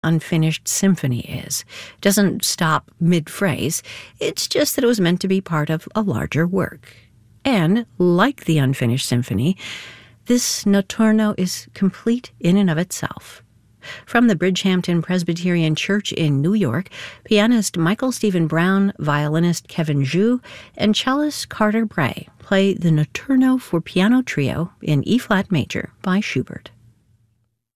unfinished symphony is. It doesn't stop mid-phrase. It's just that it was meant to be part of a larger work. And, like the unfinished symphony, this notturno is complete in and of itself. From the Bridgehampton Presbyterian Church in New York, pianist Michael Stephen Brown, violinist Kevin Zhu, and cellist Carter Bray play the Notturno for Piano Trio in E-flat major by Schubert.